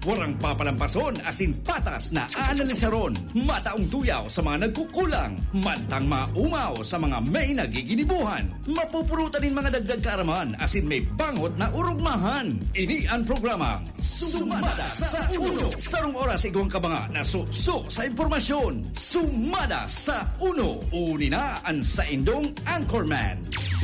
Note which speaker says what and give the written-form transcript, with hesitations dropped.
Speaker 1: Warang papalampason asin patas na analisaron. Mataong tuyaw sa mga nagkukulang. Mantang maumaw sa mga may nagiginibuhan. Mapupurutan din mga dagdag kaaraman asin may bangot na urugmahan. Ini ang programang Sumada sa Uno. Sarong oras igawang kabanga na suksok sa impormasyon. Sumada sa Uno. Uni na ang sa indong Anchorman.